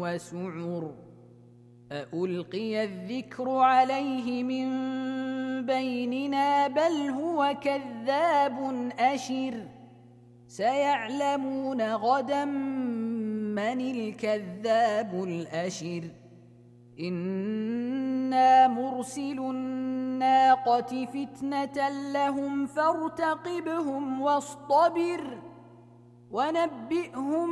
وسعر أألقي الذكر عليه من بيننا بل هو كذاب أشر سيعلمون غدا من الكذاب الأشر إنا مرسل الناقة فتنة لهم فارتقبهم واصطبر ونبئهم